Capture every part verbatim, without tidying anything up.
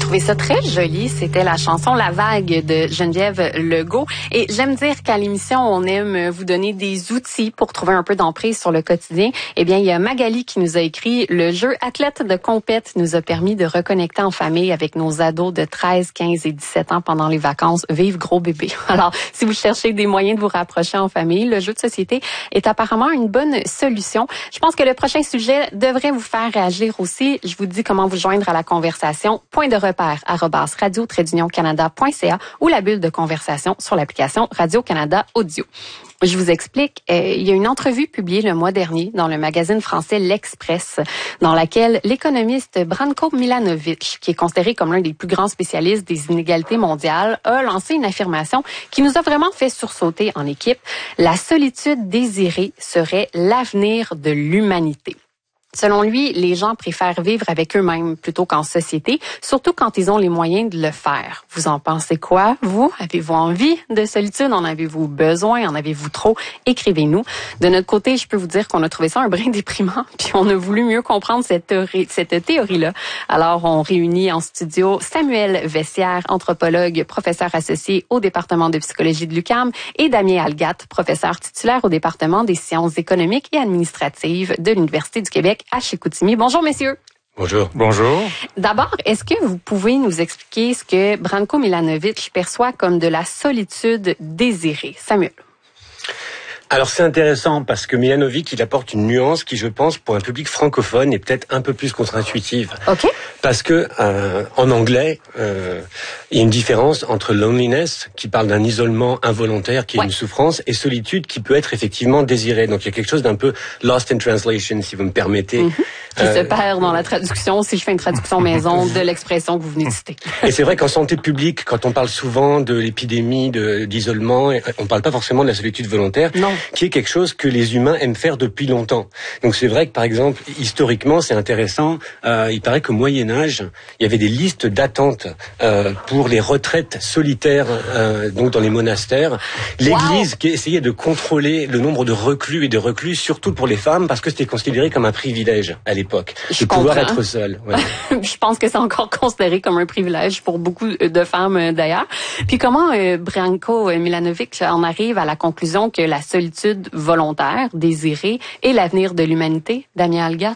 trouvé ça très joli. C'était la chanson La Vague de Geneviève Legault. Et j'aime dire qu'à l'émission, on aime vous donner des outils pour trouver un peu d'emprise sur le quotidien. Eh bien, il y a Magali qui nous a écrit « Le jeu athlète de compète nous a permis de reconnecter en famille avec nos ados de treize, quinze et dix-sept ans pendant les vacances. Vive gros bébé ». Alors, si vous cherchez des moyens de vous rapprocher en famille, le jeu de société est apparemment une bonne solution. Je pense que le prochain sujet devrait vous faire réagir aussi. Je vous dis comment vous joindre à la conversation. Point de repère, arobase radio trait d'union canada point c a ou la bulle de conversation sur l'application Radio-Canada Audio. Je vous explique, euh, il y a une entrevue publiée le mois dernier dans le magazine français L'Express, dans laquelle l'économiste Branko Milanovic, qui est considéré comme l'un des plus grands spécialistes des inégalités mondiales, a lancé une affirmation qui nous a vraiment fait sursauter en équipe. La solitude désirée serait l'avenir de l'humanité. Selon lui, les gens préfèrent vivre avec eux-mêmes plutôt qu'en société, surtout quand ils ont les moyens de le faire. Vous en pensez quoi, vous? Avez-vous envie de solitude? En avez-vous besoin? En avez-vous trop? Écrivez-nous. De notre côté, je peux vous dire qu'on a trouvé ça un brin déprimant, puis on a voulu mieux comprendre cette théorie, cette théorie-là. Alors, on réunit en studio Samuel Vessière, anthropologue, professeur associé au département de psychologie de l'U Q A M, et Damien Algat, professeur titulaire au département des sciences économiques et administratives de l'Université du Québec à Chicoutimi. Bonjour, messieurs. Bonjour. Bonjour. D'abord, est-ce que vous pouvez nous expliquer ce que Branko Milanovic perçoit comme de la solitude désirée? Samuel. Alors c'est intéressant parce que Milanovic, il apporte une nuance qui, je pense, pour un public francophone est peut-être un peu plus contre-intuitive. Ok. Parce que euh, en anglais, euh, il y a une différence entre loneliness, qui parle d'un isolement involontaire, qui est ouais. une souffrance, et solitude, qui peut être effectivement désirée. Donc il y a quelque chose d'un peu lost in translation, si vous me permettez. Mm-hmm. Qui euh, se perd dans la traduction, si je fais une traduction maison de l'expression que vous venez de citer. Et c'est vrai qu'en santé publique, quand on parle souvent de l'épidémie, de, d'isolement, on parle pas forcément de la solitude volontaire. Non. Qui est quelque chose que les humains aiment faire depuis longtemps. Donc c'est vrai que par exemple, historiquement, c'est intéressant. Euh, il paraît qu'au Moyen Âge, il y avait des listes d'attente euh, pour les retraites solitaires, euh, donc dans les monastères. L'Église wow. qui essayait de contrôler le nombre de reclus et de reclus, surtout pour les femmes, parce que c'était considéré comme un privilège à l'époque Je de pouvoir comprends. être seule. Ouais. Je pense que c'est encore considéré comme un privilège pour beaucoup de femmes d'ailleurs. Puis comment euh, Branko Milanovic en arrive à la conclusion que la solitude volontaire, désirée, et l'avenir de l'humanité, Damien Algat?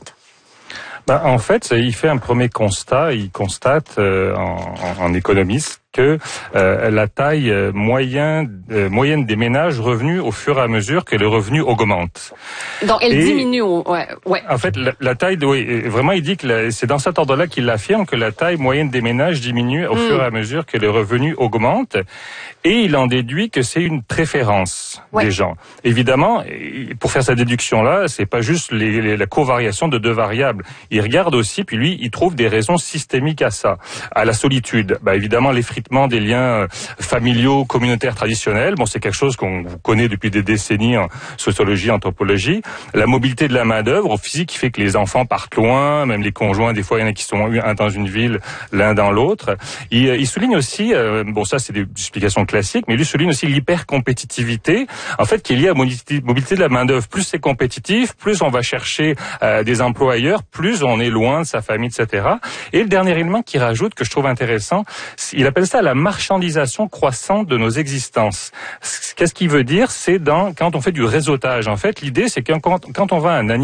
Ben, en fait, il fait un premier constat. Il constate euh, en, en économiste que euh, la taille euh, moyen, euh, moyenne des ménages revenus au fur et à mesure que le revenu augmente. Donc, elle et, diminue. Ouais, ouais. En fait, la, la taille, de, oui, vraiment, il dit que la, c'est dans cet ordre-là qu'il affirme que la taille moyenne des ménages diminue au mm. fur et à mesure que le revenu augmente. Et il en déduit que c'est une préférence ouais. des gens. Évidemment, pour faire sa déduction-là, c'est pas juste les, les, la covariation de deux variables. Il regarde aussi, puis lui, il trouve des raisons systémiques à ça, à la solitude. Bah, évidemment, l'effritement des liens familiaux, communautaires, traditionnels. Bon, c'est quelque chose qu'on connaît depuis des décennies en sociologie, anthropologie. La mobilité de la main-d'œuvre au physique qui fait que les enfants partent loin, même les conjoints, des fois, il y en a qui sont un dans une ville, l'un dans l'autre. Il, il souligne aussi, euh, bon, ça, c'est des explications classiques, mais lui souligne aussi l'hypercompétitivité, en fait, qui est liée à la mobilité de la main-d'œuvre. Plus c'est compétitif, plus on va chercher euh, des emplois ailleurs, plus on est loin de sa famille, et cetera. Et le dernier élément qu'il rajoute, que je trouve intéressant, il appelle ça la marchandisation croissante de nos existences. Qu'est-ce qu'il veut dire? C'est dans quand on fait du réseautage. En fait, l'idée, c'est que quand, quand on va à un